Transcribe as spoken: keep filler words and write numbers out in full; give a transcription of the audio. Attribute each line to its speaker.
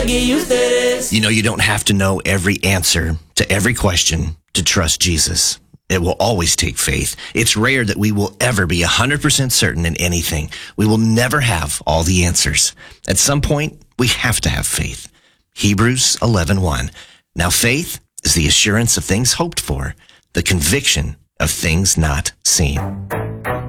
Speaker 1: get used to this.
Speaker 2: You know, you don't have to know every answer to every question to trust Jesus. It will always take faith. It's rare that we will ever be one hundred percent certain in anything. We will never have all the answers. At some point, we have to have faith. Hebrews eleven one. Now faith is the assurance of things hoped for, the conviction of things not seen.